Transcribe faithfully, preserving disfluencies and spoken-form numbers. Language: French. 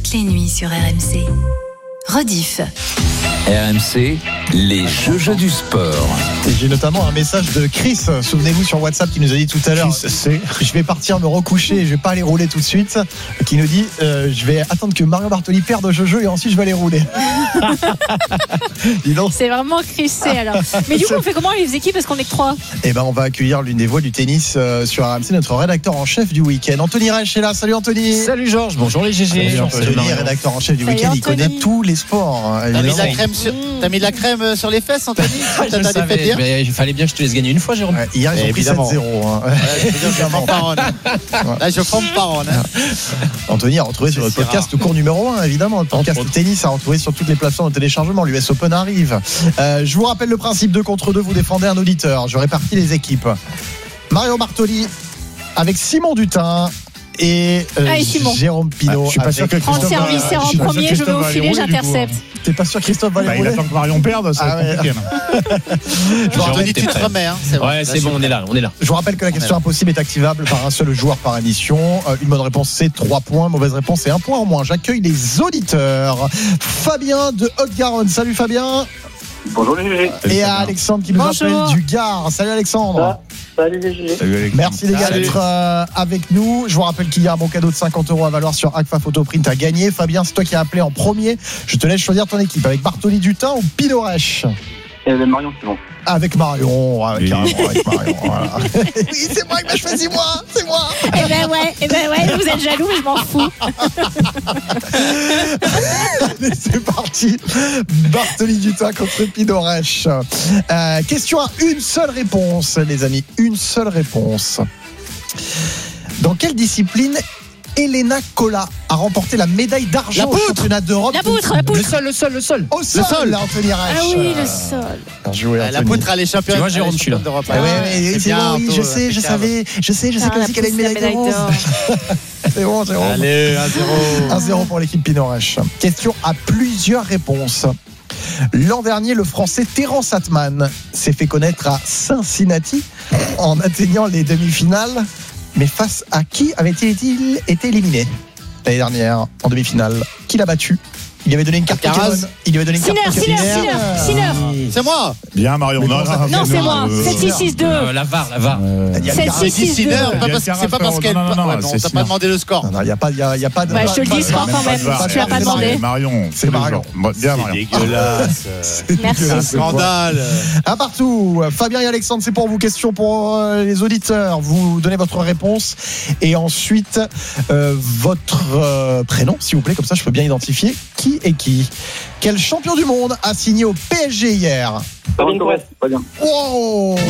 toutes les nuits sur R M C. Rediff. R M C, les jeux du sport. Et j'ai notamment un message de Chris, souvenez-vous sur WhatsApp, qui nous a dit tout à l'heure, c'est, je vais partir me recoucher, je vais pas aller rouler tout de suite, qui nous dit euh, je vais attendre que Mario Bartoli perde au jeu et ensuite je vais aller rouler. Dis donc. C'est vraiment Chris C alors. Mais du coup on fait comment les équipes parce qu'on est que trois? Eh ben on va accueillir l'une des voix du tennis euh, sur R M C, notre rédacteur en chef du week-end, Anthony Reich est là. Salut Anthony. Salut Georges, bonjour les G G. Salut Anthony, Anthony rédacteur en chef du Salut week-end, il Anthony. connaît tous les sports. T'as mis, de la crème sur, t'as mis de la crème sur les fesses, Anthony? Je le savais, mais il fallait bien que je te laisse gagner une fois, Jérôme. Ouais, hier ils ont pris sept zéro. Hein. Ouais, je prends parole. Là je prends parole. Hein. Anthony a retrouvé sur le podcast cours numéro un, évidemment, le podcast tennis a retrouvé sur toutes les plateformes de téléchargement. L'U S Open arrive. Euh, je vous rappelle le principe deux contre deux, vous défendez un auditeur. Je répartis les équipes. Mario Bartoli avec Simon Dutin et euh, Allez, Simon. Jérôme Pinault. Ah, je suis pas avec... sûr que Prends le Christophe serviceur va- en je suis pas sûr premier, que je vais au Christophe va filet, aller rouler, du coup, j'intercepte. T'es pas sûr que Christophe va hein. Bah, aller il rouler? attend que Marion perde, ça Ah va être ouais. compliqué. là. Anthony, tu te remets, hein, c'est vrai. Ouais, c'est bon, on est là, on est là. Je vous rappelle que la question impossible est activable par un seul joueur par émission. Euh, une bonne réponse c'est trois points, mauvaise réponse c'est un point en moins. J'accueille les auditeurs. Fabien de Haute-Garonne. Salut Fabien. Bonjour les G G. Et à Alexandre qui nous Bonjour. appelle du Gard. Salut Alexandre. Ah, salut les G G. Salut, Alexandre. Merci les gars Salut. d'être euh, avec nous. Je vous rappelle qu'il y a un bon cadeau de cinquante euros à valoir sur Agfa Photoprint à gagner. Fabien, c'est toi qui as appelé en premier. Je te laisse choisir ton équipe avec Bartoli Dutin ou Pinault Reich. Et avec Marion, c'est bon. Avec Marion, avec, Oui. carrément, avec Marion. Voilà. Oui, c'est moi qui m'a choisi, moi. C'est moi. Eh ben ouais, eh ben ouais, vous êtes jaloux, je m'en fous. Allez, c'est parti. Bartoli Dutin contre Pinault Reich. Euh, question à une seule réponse, les amis. Une seule réponse. Dans quelle discipline Elena Cola a remporté la médaille d'argent La au poutre. championnat d'Europe? La poutre, la Le poutre. sol, le sol, le sol. Au sol, sol. Anthony Reich. Ah oui, le sol. Bien joué, La Anthony. poutre, elle est championne. Tu vois, Jérôme, elle est je suis là. championne d'Europe. Ah ouais, Ah, mais c'est c'est bien, bon, oui, Anto, je sais, je impeccable. savais, je sais, je sais Ah, comme la si qu'elle a une poutre, la médaille médaille d'or. d'or. C'est bon, Jérôme. Allez, un zéro. un zéro pour l'équipe Pinault Reich. Question à plusieurs réponses. L'an dernier, le Français Terence Atman s'est fait connaître à Cincinnati en atteignant les demi-finales. Mais face à qui avait-il été éliminé l'année dernière en demi-finale? Qui l'a battu? Il lui avait donné une carte Alcaraz. Pokémon. Il lui avait donné une Sinner, carte Sinner, Pokémon. Sinner, Sinner. C'est moi. Bien, Marion. Mais comment ça- Non, c'est moi. euh, sept six six deux. Euh, la V A R, la V A R. Il y a sept une six carte- six Sinner, deux. pas Il y a parce- Alcaraz, c'est pas parce qu'elle. non, non, non, ouais, bon, c'est t'as Sinner. pas demandé le score. Non, non, il n'y a pas, il y a, il y a pas de. Bah, je te le dis, score quand même. Marion, Tu l'as pas demandé. Marion, C'est Marion. Bon, bien, Marion. Dégueulasse. Merci. C'est un scandale. Un partout. Fabien et Alexandre, c'est pour vous. Question pour euh, les auditeurs. Vous donnez votre réponse et ensuite euh, votre euh, prénom, s'il vous plaît. Comme ça, je peux bien identifier qui est qui. Quel champion du monde a signé au P S G hier? Pas bien. Wow!